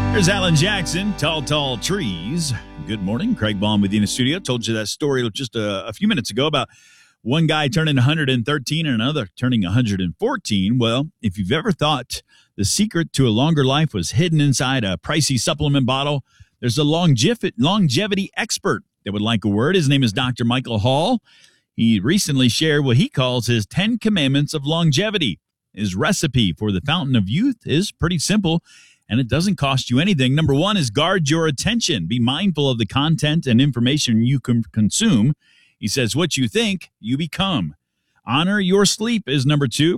There's Alan Jackson, Tall, Tall Trees. Good morning. Craig Baum with you in the studio. Told you that story just a few minutes ago about one guy turning 113 and another turning 114. Well, if you've ever thought the secret to a longer life was hidden inside a pricey supplement bottle, there's a longevity expert that would like a word. His name is Dr. Michael Hall. He recently shared what he calls his 10 commandments of longevity. His recipe for the fountain of youth is pretty simple, and it doesn't cost you anything. Number one is guard your attention. Be mindful of the content and information you consume. He says, what you think, you become. Honor your sleep is number two.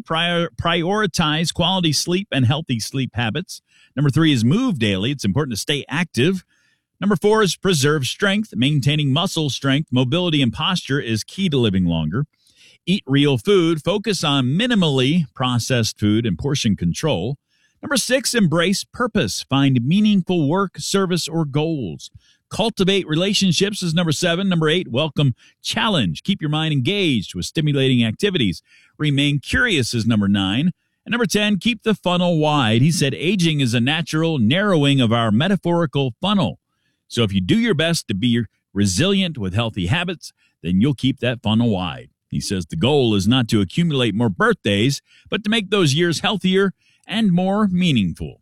Prioritize quality sleep and healthy sleep habits. Number three is move daily. It's important to stay active. Number four is preserve strength. Maintaining muscle strength, mobility, and posture is key to living longer. Eat real food. Focus on minimally processed food and portion control. Number six, embrace purpose. Find meaningful work, service, or goals. Cultivate relationships is number seven. Number eight, welcome challenge. Keep your mind engaged with stimulating activities. Remain curious is number nine. And number 10, keep the funnel wide. He said aging is a natural narrowing of our metaphorical funnel. So if you do your best to be resilient with healthy habits, then you'll keep that funnel wide. He says the goal is not to accumulate more birthdays, but to make those years healthier and more meaningful.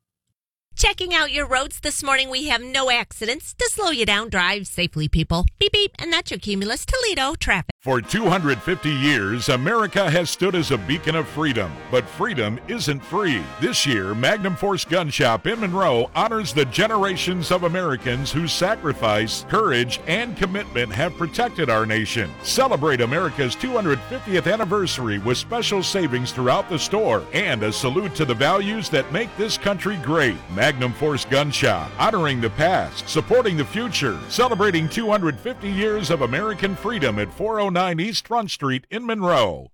Checking out your roads this morning, we have no accidents. To slow you down, drive safely, people. Beep, beep, and that's your Cumulus Toledo traffic. For 250 years, America has stood as a beacon of freedom, but freedom isn't free. This year, Magnum Force Gun Shop in Monroe honors the generations of Americans whose sacrifice, courage, and commitment have protected our nation. Celebrate America's 250th anniversary with special savings throughout the store and a salute to the values that make this country great. Magnum Force Gun Shop, honoring the past, supporting the future, celebrating 250 years of American freedom at 409 East Front Street in Monroe.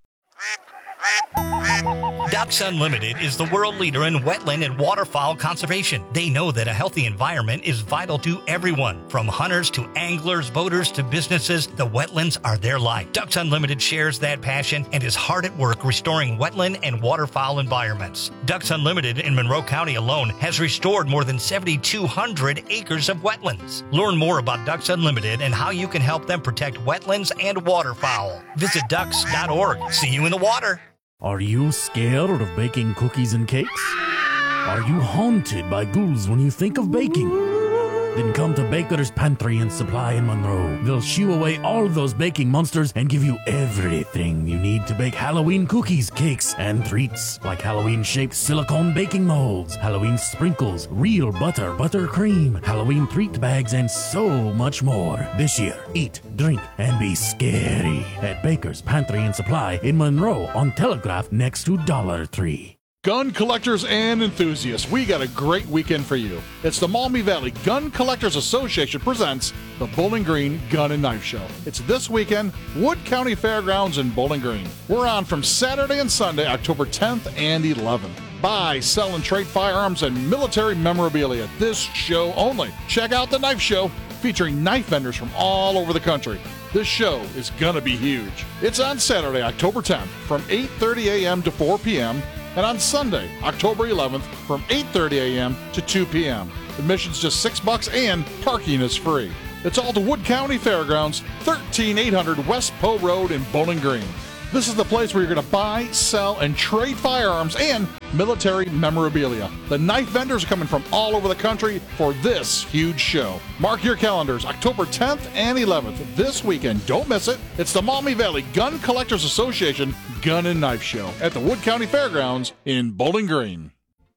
Ducks Unlimited is the world leader in wetland and waterfowl conservation. They know that a healthy environment is vital to everyone. From hunters to anglers, boaters to businesses, the wetlands are their life. Ducks Unlimited shares that passion and is hard at work restoring wetland and waterfowl environments. Ducks Unlimited in Monroe County alone has restored more than 7,200 acres of wetlands. Learn more about Ducks Unlimited and how you can help them protect wetlands and waterfowl. Visit ducks.org. See you in the water. Are you scared of baking cookies and cakes? Are you haunted by ghouls when you think of baking? Then come to Baker's Pantry and Supply in Monroe. They'll shoo away all those baking monsters and give you everything you need to bake Halloween cookies, cakes, and treats. Like Halloween-shaped silicone baking molds, Halloween sprinkles, real buttercream, Halloween treat bags, and so much more. This year, eat, drink, and be scary at Baker's Pantry and Supply in Monroe on Telegraph next to Dollar Tree. Gun collectors and enthusiasts, we got a great weekend for you. It's the Maumee Valley Gun Collectors Association presents the Bowling Green Gun and Knife Show. It's this weekend, Wood County Fairgrounds in Bowling Green. We're on from Saturday and Sunday, October 10th and 11th. Buy, sell, and trade firearms and military memorabilia at this show only. Check out the Knife Show, featuring knife vendors from all over the country. This show is gonna be huge. It's on Saturday, October 10th, from 8:30 a.m. to 4 p.m., and on Sunday, October 11th, from 8:30 a.m. to 2 p.m. Admission's just $6 and parking is free. It's all to Wood County Fairgrounds, 13800 West Poe Road in Bowling Green. This is the place where you're going to buy, sell, and trade firearms and military memorabilia. The knife vendors are coming from all over the country for this huge show. Mark your calendars, October 10th and 11th, this weekend. Don't miss it. It's the Maumee Valley Gun Collectors Association Gun and Knife Show at the Wood County Fairgrounds in Bowling Green.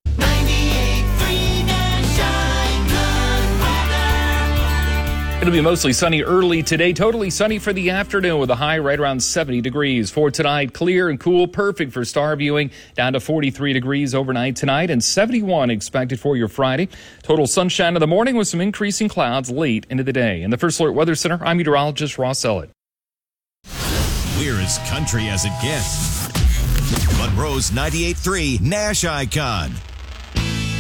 It'll be mostly sunny early today, totally sunny for the afternoon with a high right around 70 degrees. For tonight, clear and cool, perfect for star viewing, down to 43 degrees overnight tonight and 71 expected for your Friday. Total sunshine in the morning with some increasing clouds late into the day. In the First Alert Weather Center, I'm meteorologist Ross Ellett. We're as country as it gets. Monroe's 98.3 Nash Icon.